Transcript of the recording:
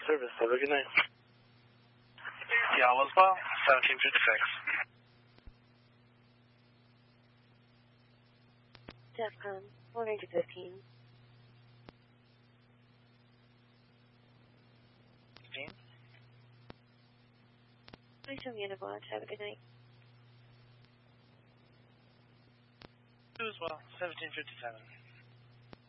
service. Have a good night. Yeah, well, 1756. DEFCON 415. 15? Please show me in a watch. Have a good night. You as well. 1757.